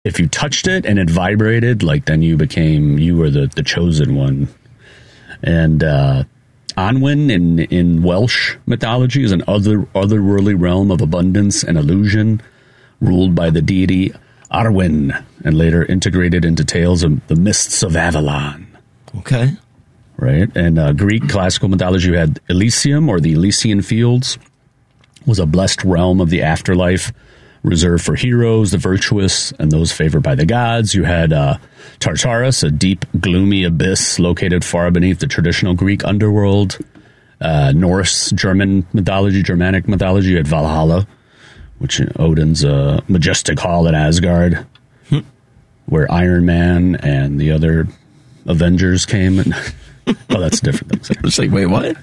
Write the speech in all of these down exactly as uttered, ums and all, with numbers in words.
if you touched it and it vibrated, like then you became, you were the, the chosen one. And uh, Anwen in in Welsh mythology is an other otherworldly realm of abundance and illusion, ruled by the deity Arwen, and later integrated into tales of the mists of Avalon. Okay. Right? And uh, Greek classical mythology, you had Elysium, or the Elysian Fields, was a blessed realm of the afterlife, reserved for heroes, the virtuous, and those favored by the gods. You had uh, Tartarus, a deep, gloomy abyss located far beneath the traditional Greek underworld. Uh, Norse, German mythology, Germanic mythology, you had Valhalla, which is Odin's uh, majestic hall in Asgard, hmm. where Iron Man and the other Avengers came. And oh, that's different things. It's like, wait, what?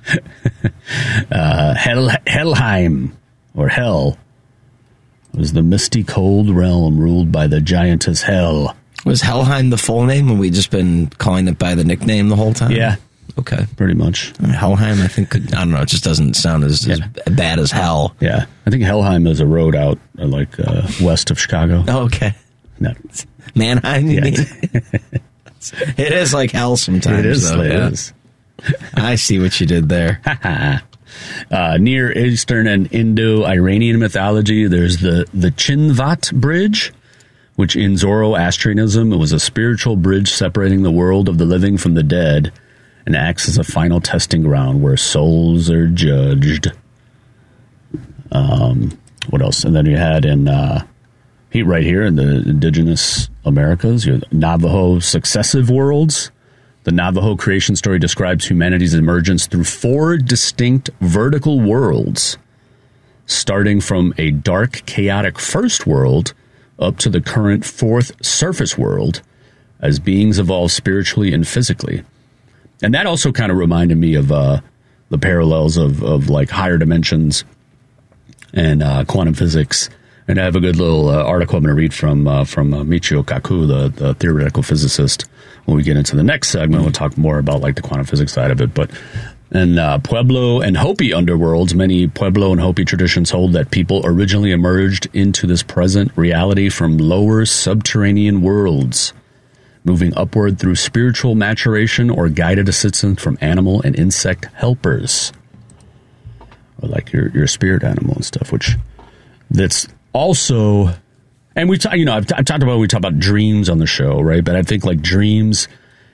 uh, Hel- Helheim, or Hell, was the misty, cold realm ruled by the giantess Hel. Was Helheim the full name, and we just been calling it by the nickname the whole time? Yeah. Okay. Pretty much. I mean, Helheim, I think, could, I don't know, it just doesn't sound as, yeah. as bad as hell. Yeah. I think Helheim is a road out, uh, like, uh, west of Chicago. Oh, okay. No. Mannheim, you yeah. mean? It is like hell sometimes. It is. Though, it yeah. is. I see what you did there. uh, Near Eastern and Indo-Iranian mythology, there's the, the Chinvat Bridge, which in Zoroastrianism, it was a spiritual bridge separating the world of the living from the dead, and acts as a final testing ground where souls are judged. Um, what else? And then you had in uh, right here in the indigenous Americas, you have Navajo successive worlds. The Navajo creation story describes humanity's emergence through four distinct vertical worlds, starting from a dark, chaotic first world up to the current fourth surface world, as beings evolve spiritually and physically. And that also kind of reminded me of uh, the parallels of, of like higher dimensions and uh, quantum physics. And I have a good little uh, article I'm going to read from uh, from uh, Michio Kaku, the, the theoretical physicist. When we get into the next segment, we'll talk more about like the quantum physics side of it. But in uh, Pueblo and Hopi underworlds, many Pueblo and Hopi traditions hold that people originally emerged into this present reality from lower subterranean worlds, moving upward through spiritual maturation or guided assistance from animal and insect helpers, or like your your spirit animal and stuff. Which that's also, and we talk, you know, I've, I've talked about we talk about dreams on the show, right? But I think like dreams,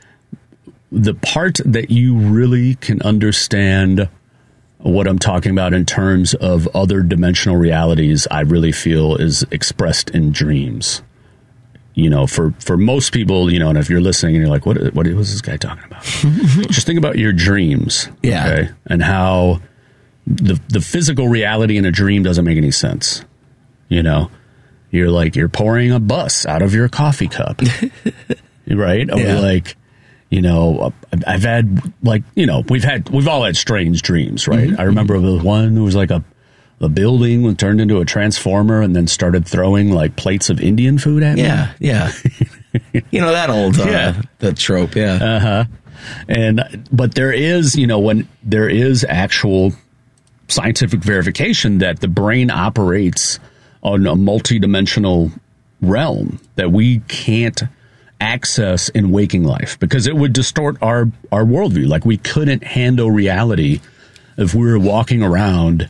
the part that you really can understand what I'm talking about in terms of other dimensional realities, I really feel is expressed in dreams. You know, for, for most people, you know, and if you're listening and you're like, what, what was this guy talking about? Just think about your dreams. Yeah. Okay? And how the, the physical reality in a dream doesn't make any sense. You know, you're like, you're pouring a bus out of your coffee cup. Right. Or Yeah. like, you know, I've had like, you know, we've had, we've all had strange dreams, right? Mm-hmm. I remember there was one who was like a, a building was turned into a transformer and then started throwing like plates of Indian food at me. Yeah, yeah. You know, that old uh, yeah. the trope, yeah. Uh-huh. And but there is, you know, when there is actual scientific verification that the brain operates on a multidimensional realm that we can't access in waking life, because it would distort our our worldview. Like we couldn't handle reality if we were walking around.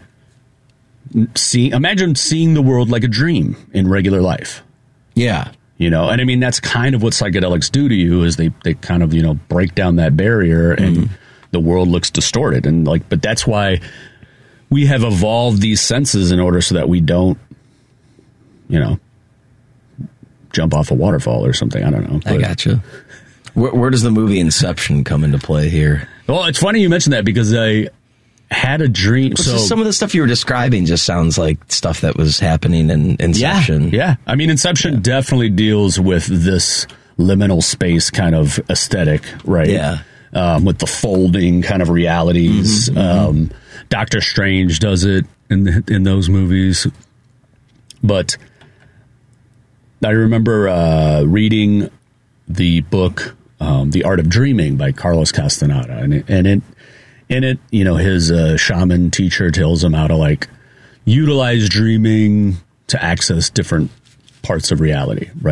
See, imagine seeing the world like a dream in regular life. Yeah. You know, and I mean, that's kind of what psychedelics do to you is they, they kind of, you know, break down that barrier and mm-hmm. the world looks distorted. And like, but that's why we have evolved these senses in order so that we don't, you know, jump off a waterfall or something. I don't know. But, I gotcha. Where, where does the movie Inception come into play here? Well, it's funny you mentioned that because I had a dream. So so some of the stuff you were describing just sounds like stuff that was happening in Inception. Yeah, yeah. I mean, Inception yeah. definitely deals with this liminal space kind of aesthetic, right? Yeah. Um, with the folding kind of realities. Mm-hmm, um, mm-hmm. Doctor Strange does it in the, in those movies. But I remember uh, reading the book um, The Art of Dreaming by Carlos Castaneda, and it, and it in it, you know, his uh, shaman teacher tells him how to like utilize dreaming to access different parts of reality, right?